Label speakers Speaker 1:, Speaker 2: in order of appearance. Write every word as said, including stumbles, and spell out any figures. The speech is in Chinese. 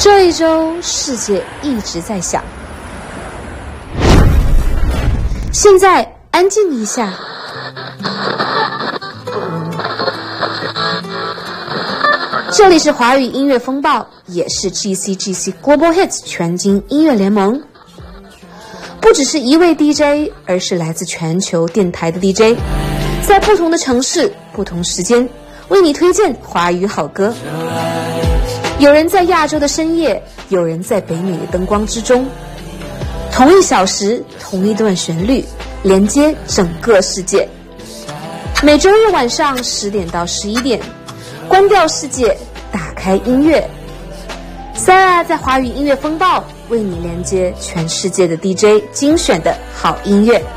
Speaker 1: 这一周世界一直在响，现在安静一下。这里是华语音乐风暴，也是 G C G C Global Hits 全金音乐联盟。不只是一位 D J， 而是来自全球电台的 D J， 在不同的城市、不同时间，为你推荐华语好歌。有人在亚洲的深夜，有人在北美的灯光之中，同一小时，同一段旋律，连接整个世界。每周日晚上十点到十一点，关掉世界，打开音乐。Sarah 在华语音乐风暴为你连接全世界的 D J 精选的好音乐。